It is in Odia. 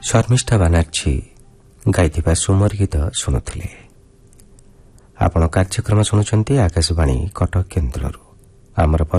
ଶର୍ମିଷ୍ଠା ବାନାର୍ଜୀ ଗାଇଥିବା ସୁମର ଗୀତ ଶୁଣୁଥିଲେ। ଆପଣ କାର୍ଯ୍ୟକ୍ରମ ଶୁଣୁଛନ୍ତି ଆକାଶବାଣୀ କଟକ କେନ୍ଦ୍ରରୁ। ଆମର